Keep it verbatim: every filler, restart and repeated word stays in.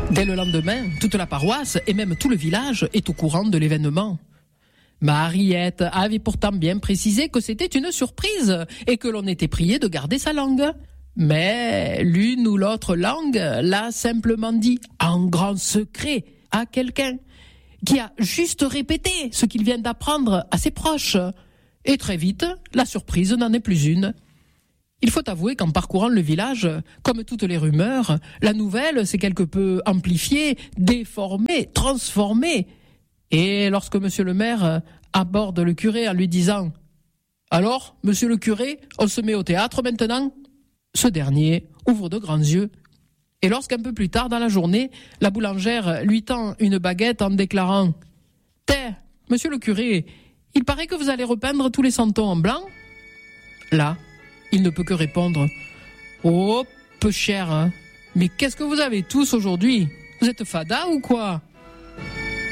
Dès le lendemain, toute la paroisse et même tout le village est au courant de l'événement. Mariette avait pourtant bien précisé que c'était une surprise et que l'on était prié de garder sa langue. Mais l'une ou l'autre langue l'a simplement dit en grand secret à quelqu'un qui a juste répété ce qu'il vient d'apprendre à ses proches. Et très vite, la surprise n'en est plus une. Il faut avouer qu'en parcourant le village, comme toutes les rumeurs, la nouvelle s'est quelque peu amplifiée, déformée, transformée. Et lorsque monsieur le maire aborde le curé en lui disant « Alors, monsieur le curé, on se met au théâtre maintenant ?» Ce dernier ouvre de grands yeux. Et lorsqu'un peu plus tard dans la journée, la boulangère lui tend une baguette en déclarant « Té, monsieur le curé, il paraît que vous allez repeindre tous les santons en blanc ?» Là, il ne peut que répondre « Oh, peu cher, hein. Mais qu'est-ce que vous avez tous aujourd'hui? Vous êtes fada ou quoi ?»